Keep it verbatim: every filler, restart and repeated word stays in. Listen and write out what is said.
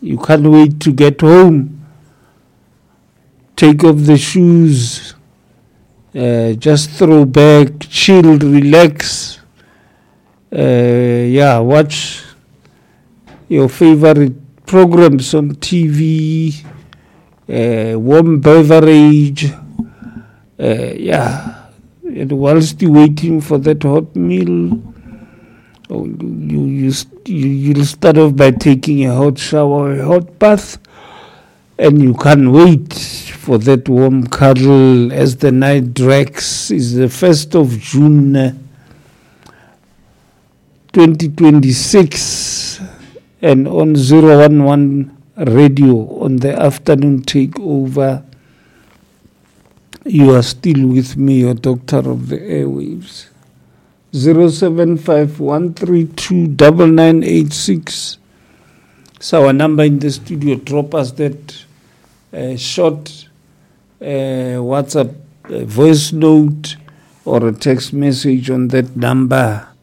You can't wait to get home. Take off the shoes. Uh, just throw back, chill, relax. Uh, yeah, watch your favorite programs on T V. Uh, warm beverage. Uh, yeah. And whilst you're waiting for that hot meal, oh, you, you, you, you'll start off by taking a hot shower, a hot bath, and you can't wait for that warm cuddle as the night drags. It's the first of June, twenty twenty-six, and on zero one one Radio, on the afternoon takeover, you are still with me, your doctor of the airwaves. zero seven five one three two nine nine eight six. So our number in the studio. Drop us that uh, short uh, WhatsApp uh, voice note or a text message on that number.